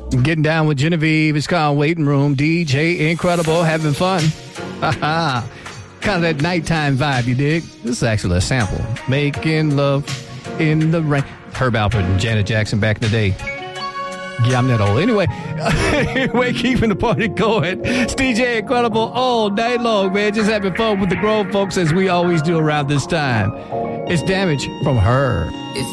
Getting down with Genevieve. It's called Waiting Room. DJ Incredible, having fun. Kind of that nighttime vibe, you dig? This is actually a sample. Making love in the rain. Herb Alpert and Janet Jackson back in the day. Yeah, I'm that old. Anyway, keeping the party going. It's DJ Incredible all night long, man. Just having fun with the grown folks as we always do around this time. It's Damage from Her.